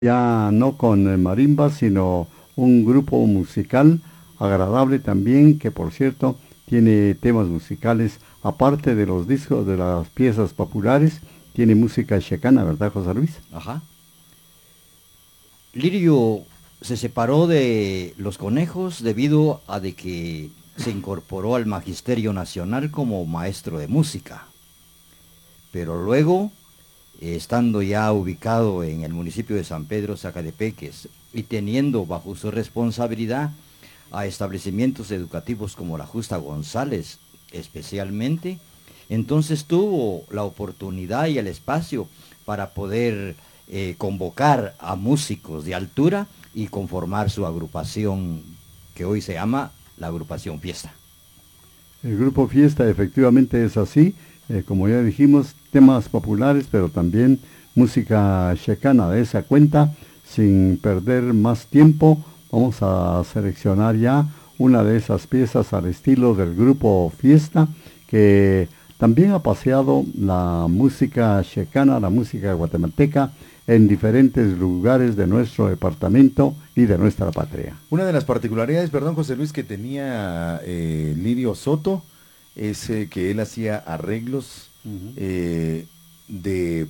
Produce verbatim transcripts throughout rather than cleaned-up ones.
ya no con eh, marimba, sino un grupo musical agradable también, que por cierto tiene temas musicales, aparte de los discos, de las piezas populares, tiene música checana, ¿verdad, José Luis? Ajá. Lirio se separó de los conejos debido a de que se incorporó al Magisterio Nacional como maestro de música. Pero luego, eh, estando ya ubicado en el municipio de San Pedro Zacatepeques y teniendo bajo su responsabilidad a establecimientos educativos como la Justa González especialmente, entonces tuvo la oportunidad y el espacio para poder eh, convocar a músicos de altura y conformar su agrupación que hoy se llama la agrupación Fiesta. El grupo Fiesta efectivamente es así, eh, como ya dijimos, temas populares, pero también música checana de esa cuenta. Sin perder más tiempo, vamos a seleccionar ya una de esas piezas al estilo del grupo Fiesta, que también ha paseado la música checana, la música guatemalteca, en diferentes lugares de nuestro departamento y de nuestra patria. Una de las particularidades, perdón, José Luis, que tenía eh, Lirio Soto es eh, que él hacía arreglos Ujú. eh, de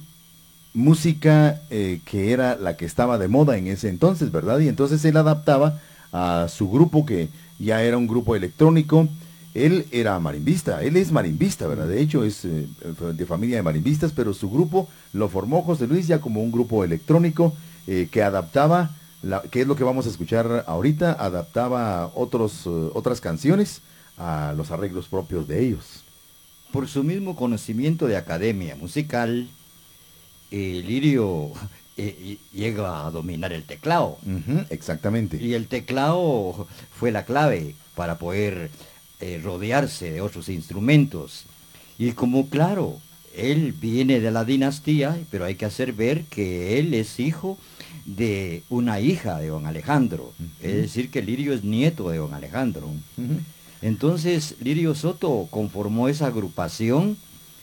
música eh, que era la que estaba de moda en ese entonces, ¿verdad? Y entonces él adaptaba a su grupo, que ya era un grupo electrónico. Él era marimbista, él es marimbista, ¿verdad? De hecho, es eh, de familia de marimbistas, pero su grupo lo formó José Luis ya como un grupo electrónico eh, que adaptaba, la, que es lo que vamos a escuchar ahorita, adaptaba otros, uh, otras canciones a los arreglos propios de ellos. Por su mismo conocimiento de academia musical, eh, Lirio eh, llega a dominar el teclado. Ujú, exactamente. Y el teclado fue la clave para poder eh, rodearse de otros instrumentos. Y como claro, él viene de la dinastía, pero hay que hacer ver que él es hijo de una hija de don Alejandro. Ujú. Es decir, que Lirio es nieto de don Alejandro. Ujú. Entonces, Lirio Soto conformó esa agrupación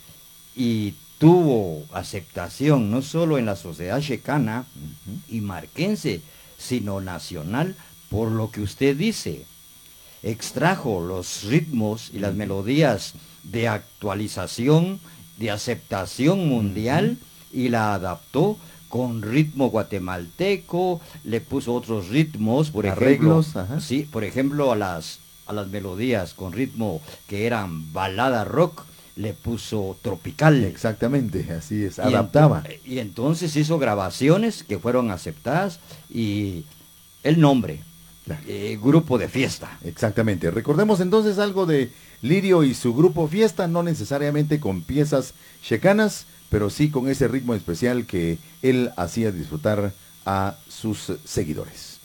y tuvo aceptación no solo en la sociedad checana Ujú. y marquense, sino nacional, por lo que usted dice. Extrajo los ritmos y las melodías de actualización, de aceptación mundial, y la adaptó con ritmo guatemalteco, le puso otros ritmos, por ejemplo, Arreglos, ajá. sí, por ejemplo a las, a las melodías con ritmo que eran balada rock, le puso tropical. Exactamente, así es, Y, adaptaba. ento- y entonces hizo grabaciones que fueron aceptadas y el nombre, Claro. eh, Grupo de Fiesta. Exactamente. Recordemos entonces algo de Lirio y su grupo Fiesta, no necesariamente con piezas checanas, pero sí con ese ritmo especial que él hacía disfrutar a sus seguidores.